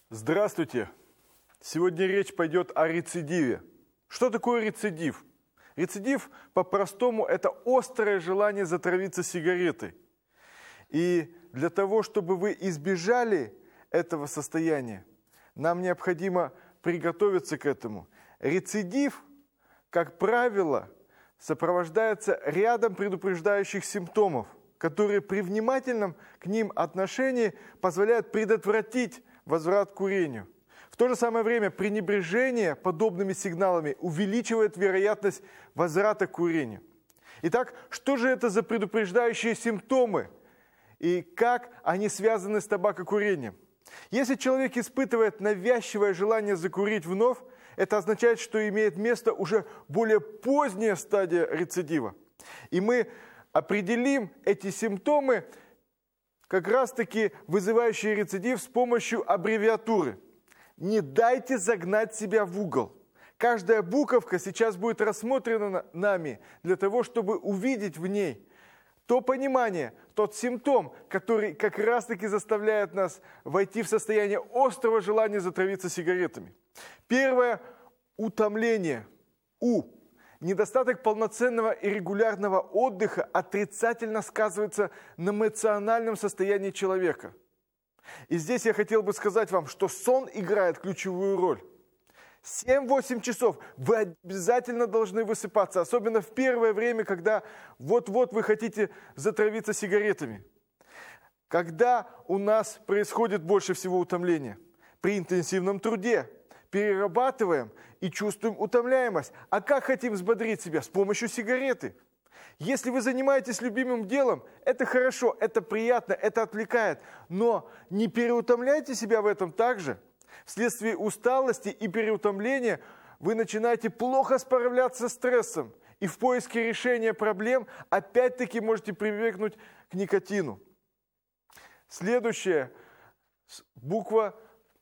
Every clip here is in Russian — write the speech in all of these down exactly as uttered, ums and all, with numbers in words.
Здравствуйте! Сегодня речь пойдет о рецидиве. Что такое рецидив? Рецидив, по-простому, это острое желание затравиться сигаретой. И для того, чтобы вы избежали этого состояния, нам необходимо приготовиться к этому. Рецидив, как правило, сопровождается рядом предупреждающих симптомов, которые при внимательном к ним отношении позволяют предотвратить возврат к курению. В то же самое время пренебрежение подобными сигналами увеличивает вероятность возврата к курению. Итак, что же это за предупреждающие симптомы и как они связаны с табакокурением? Если человек испытывает навязчивое желание закурить вновь, это означает, что имеет место уже более поздняя стадия рецидива. И мы определим эти симптомы, как раз-таки вызывающие рецидив, с помощью аббревиатуры. Не дайте загнать себя в угол. Каждая буковка сейчас будет рассмотрена нами для того, чтобы увидеть в ней то понимание, тот симптом, который как раз-таки заставляет нас войти в состояние острого желания затравиться сигаретами. Первое – утомление. У. Недостаток полноценного и регулярного отдыха отрицательно сказывается на эмоциональном состоянии человека. И здесь я хотел бы сказать вам, что сон играет ключевую роль. семь-восемь часов вы обязательно должны высыпаться, особенно в первое время, когда вот-вот вы хотите затравиться сигаретами. Когда у нас происходит больше всего утомления? При интенсивном труде. Перерабатываем и чувствуем утомляемость. А как хотим взбодрить себя? С помощью сигареты. Если вы занимаетесь любимым делом, это хорошо, это приятно, это отвлекает. Но не переутомляйте себя в этом также. Вследствие усталости и переутомления вы начинаете плохо справляться с стрессом. И в поиске решения проблем опять-таки можете прибегнуть к никотину. Следующая буква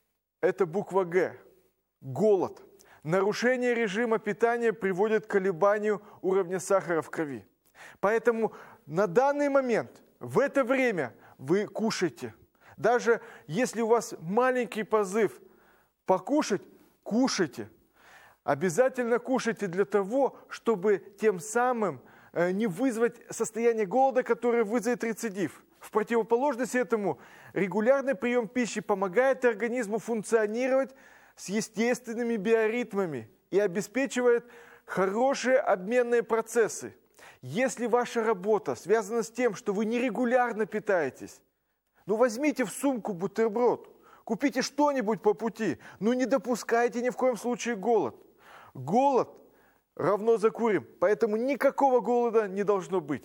– это буква Г. Голод. Нарушение режима питания приводит к колебанию уровня сахара в крови. Поэтому на данный момент, в это время вы кушаете. Даже если у вас маленький позыв покушать, кушайте. Обязательно кушайте для того, чтобы тем самым не вызвать состояние голода, которое вызовет рецидив. В противоположность этому, регулярный прием пищи помогает организму функционировать с естественными биоритмами и обеспечивает хорошие обменные процессы. Если ваша работа связана с тем, что вы нерегулярно питаетесь, ну возьмите в сумку бутерброд, купите что-нибудь по пути, но не допускайте ни в коем случае голод. Голод равно закурим, поэтому никакого голода не должно быть.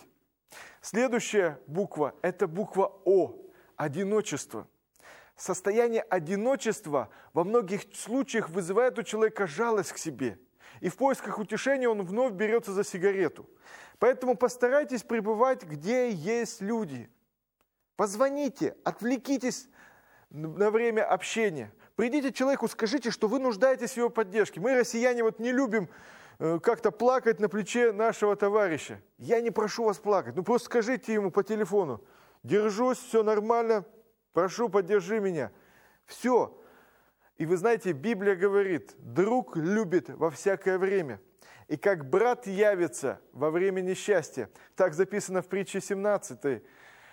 Следующая буква – это буква О – одиночество. Состояние одиночества во многих случаях вызывает у человека жалость к себе. И в поисках утешения он вновь берется за сигарету. Поэтому постарайтесь пребывать, где есть люди. Позвоните, отвлекитесь на время общения. Придите к человеку, скажите, что вы нуждаетесь в его поддержке. Мы, россияне, вот не любим э, как-то плакать на плече нашего товарища. Я не прошу вас плакать, ну просто скажите ему по телефону: держусь, все нормально, прошу, поддержи меня. Все. И вы знаете, Библия говорит: друг любит во всякое время. И как брат явится во время несчастья. Так записано в притче семнадцатой,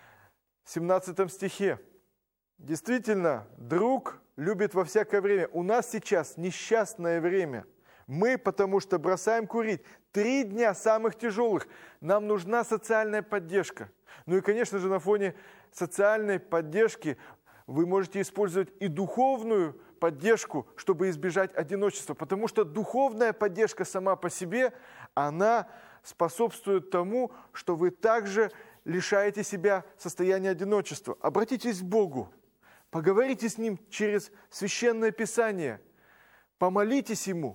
семнадцатом стихе. Действительно, друг любит во всякое время. У нас сейчас несчастное время. Мы, потому что бросаем курить. Три дня самых тяжелых. Нам нужна социальная поддержка. Ну и, конечно же, на фоне социальной поддержки вы можете использовать и духовную поддержку, чтобы избежать одиночества. Потому что духовная поддержка сама по себе, она способствует тому, что вы также лишаете себя состояния одиночества. Обратитесь к Богу, поговорите с Ним через Священное Писание, помолитесь Ему.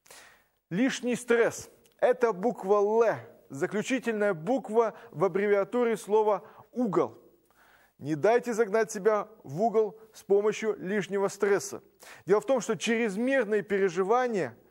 Лишний стресс – это буква Л, заключительная буква в аббревиатуре слова «угол». Не дайте загнать себя в угол с помощью лишнего стресса. Дело в том, что чрезмерные переживания